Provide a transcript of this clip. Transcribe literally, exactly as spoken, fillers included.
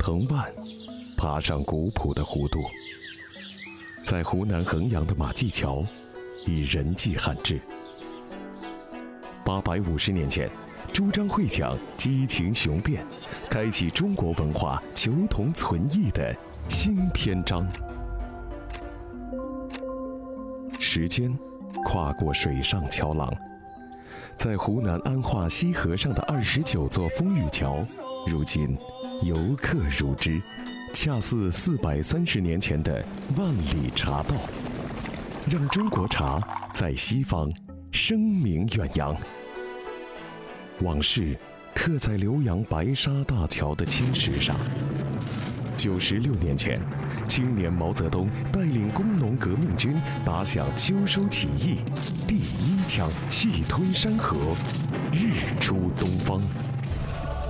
藤蔓，爬上古朴的弧度。在湖南衡阳的马驥桥，以人迹罕至。八百五十年前，朱张会讲激情雄辩，开启中国文化求同存异的新篇章。时间跨过水上桥廊，在湖南安化西河上的二十九座风雨桥，如今游客如织，恰似四百三十年前的万里茶道，让中国茶在西方声名远扬。往事刻在浏阳白沙大桥的青石上。九十六年前，青年毛泽东带领工农革命军打响秋收起义，第一枪气吞山河，日出东方。